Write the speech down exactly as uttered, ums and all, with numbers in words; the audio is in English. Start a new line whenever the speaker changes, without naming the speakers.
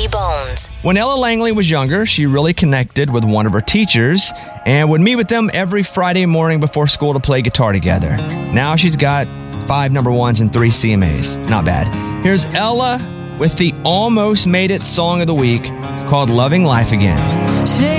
Bobby Bones.
When Ella Langley was younger, she really connected with one of her teachers and would meet with them every Friday morning before school to play guitar together. Now she's got five number ones and three C M As. Not bad. Here's Ella with the Almost Made It song of the week called Loving Life Again.
Say